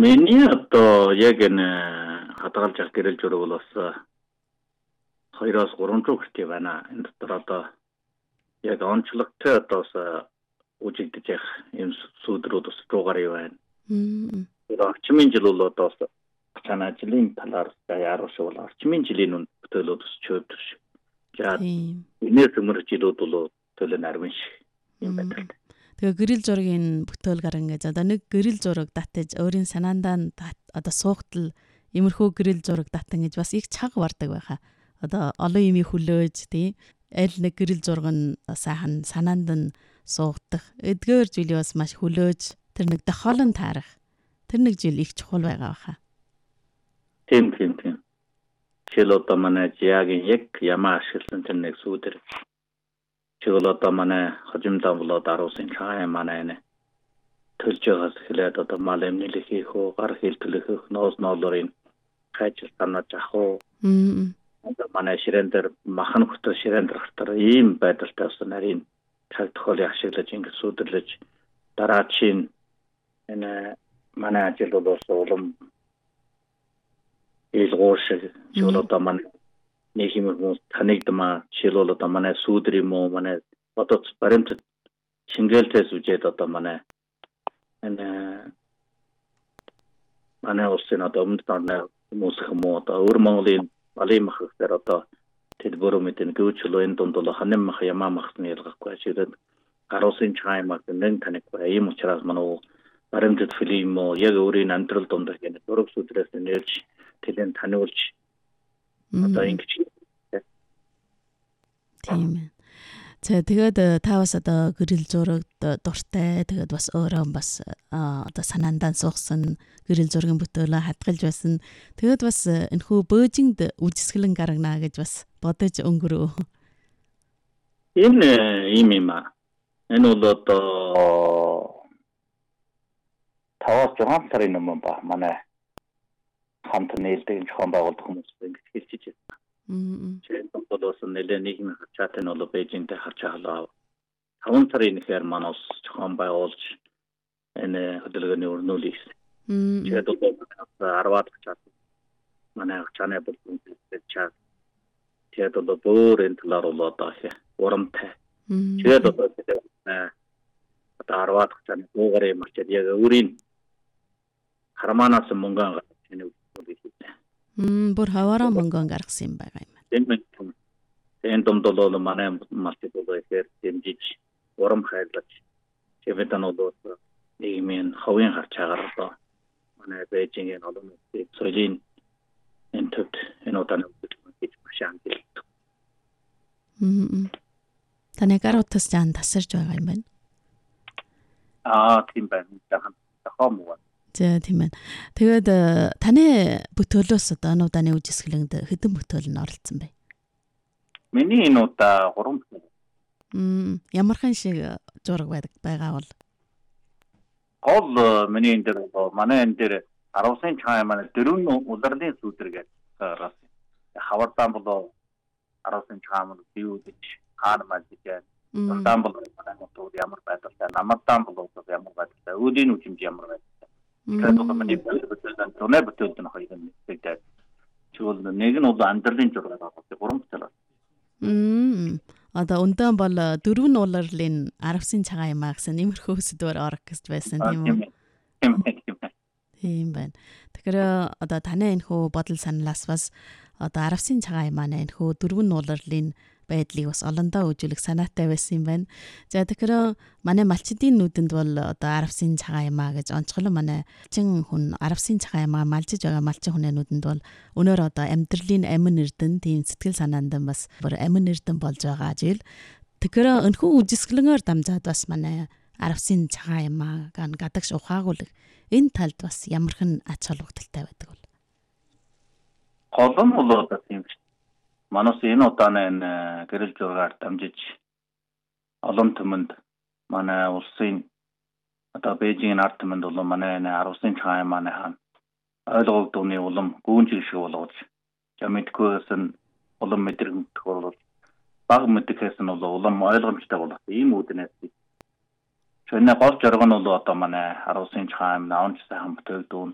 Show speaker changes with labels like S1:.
S1: Миний одоо яг энэ хадгалж авах гэрэл зураг бол бас 2-3 хүртэл байна. Энэ дотор одоо яг онцлогтой одоо үжигдэж явах юм сүдрүүд бас руугаар юу байна. Орчмын жил бол одоо цаана жилийн талаар яаруу шиг бол орчмын жилийн бүтээлүүд бас чөлдөрш. За энэ төмөр жилүүд бол төлөө нарвин шиг юм байна.
S2: Тэгээ гэрэл зургийн бүтээлгээр ингээд одоо нэг гэрэл зураг татаж өөрийн санаандаа одоо суугтал иймэрхүү гэрэл зураг татан гэж бас их чаг бардаг байхаа. Одоо олон юм хүлээж тий аль нэг гэрэл зураг нь сайхан санаанд нь суугдах. Эдгээр жилийн бас маш хүлээж тэр нэг дохоолон таарах. Тэр нэг жил их чухал байгаа байхаа.
S1: Тийм. Жишээл одоо манай жиягийн яг ямаа ашигласан тэр нэг сүүдэр. Жишээл одоо манай хожимдаа болоод 10 цаа манай нэ төлж байгаас хэлээд одоо мал эмнэлэх хийх үү, гар хэлтэлэх, ноос ноолорын хайж санаж ах уу. Одоо манай ширээн дээр махан хөтө ширээн дээр хартаар ийм байдалтай болсон нарийн цаг тохиолыг ашиглаж ингэ сүүдэрлэж дараачийн энэ манай ажил бол улам илгууш жишээл одоо манай нэг юм хүмүүс танигдмаа жишээл одоо манай сүүдэр юм уу манай одоо баримт шингээлтээс үжээд одоо манай энэ манай улсын одоо өмнөд орны хүмүүс юм уу одоо өвөр Монголын балын махгаар одоо тэдбэр мэдэн гүйчлөө энэ дунд бол ханим мах ямаа махны ялгахгүй жишээд 10 цаа мах нэн танихгүй ийм учраас манай баримтд фильм уу яг өөрийн амьдрал дунд гэнэ зураг сүдрээс нэлж тэдэн таниулж одоо ингэж
S2: тийм. За тэгээд та бас одоо гэрэл зурагт дуртай тэгээд бас өөрөө бас одоо санаандаа суугсан гэрэл зургийн бүтээлээ хадгалж байсан. Тэгээд бас энэхүү Бөөжинд үжисгэлэн гаргана гэж бас бодож өнгөрөө.
S1: Энэ юм аа. Энэ бол одоо 5-6 сарын өмнө ба манай хамт нээлттэй зохион байгуулалт хүмүүс ингэж хэлчихэж байна. Жишээ нь болоос нэлээд нийгмийн хачаат нь бол Бээжингтэй хачаалаа. 5 сарын нэхэр манаас зохион байгуулж энэ хөдөлгөөний өрнүүлийг. Тэгээд бол 10-аад хачаат манай хачааны бүлгүүнтэй чад. Тэгээд бол бүр энэ талаар бол одоо урамтай. Тэгээд одоо 10-аад хачааны дуугарыг марчаад яг өөрийн хараманаас мөнгө гаргаж энэ үлдээ.
S2: Бүр хаваараа мөнгө гаргасан юм байгаа юм.
S1: Энэ дунд бол манай марчид бол ихээр дэмжиж урам хайрлаж хэвэтэн бол нийгмийн ховын харж агаар одоо манай Бээжингийн олон улсын соёлын энэ төвд энэ удааны үлдээ гэж машаан хэлдэг.
S2: Таны гаруутас жан тасарч байгаа юм байна.
S1: Тийм байна. Тахам уу.
S2: За тийм байна. Тэгээд таны бүтээлөөс одоо энэ удааны үжисгэлэнд хэдэн бүтээл нь оролцсон бэ?
S1: Миний энэ удаа 3 бүтээл.
S2: Ямархан шиг зураг байгаа бол?
S1: Гол миний энэ дээр манай энэ дээр 10 цаа манай дөрвөн улирлын сүдэр гэж гаргасан. Хавардан бол 10 цаа маань биүүдэж хаан мажиж Дан бол манай хотод ямар байдалтай, намардан бол ямар байдалтай, үүдийн үжимж ямар байдалтай. Тэгээд манай бүтээлд тоног бүтээлд нь хоёр нэгтэй. Чивэл нэг нь бол амьдралын зураг байгаа. 3 бүтээл байна.
S2: Одоо өндөөн бол 4 улирлын 10 цагаан юм агсан нэмэрхүү өсдөр оркестр байсан тийм үү? Тийм байна. Тэгэхээр одоо таны энэхүү бодол саналаас бас одоо 10 цагаан юм аа энэхүү 4 улирлын байдлыг бас олондоо үзүүлэх санаатай байсан юм байна. За тэгэхээр манай малчдын нүдэнд бол одоо 10 цагаан юм аа гэж онцгой манай чин хүн 10 цагаан юм аа малжиж байгаа малчин хүний нүдэнд бол өнөөр одоо амьдралын амин эрдэн тийм сэтгэл санаандан бас бүр амин эрдэн болж байгаа жил. Тэгэхээр энэхүү үжисгэлэнээр дамжаад бас манай 10 цагаан юм аа гадагш ухаагуулах энэ талд бас ямархан ач холбогдолтой байдаг бол.
S1: Голом болоод тийм Манус энэ удааны энэ гэрэл зургаар дамжиж олон түмэнд манай улсын одоо Бээжингийн ард түмэнд бол манай энэ 10 цагаан манай хаан ойлгогдооны улам гүнжиг шиг болгож мэдхгүйс нь улам мэдрэмт бол баг мэдхээс нь бол улам ойлгомжтой болох ийм үүднээс Шөнө гол зориг нь бол одоо манай 10 цагаан наонч сайхан бүтээлдүүн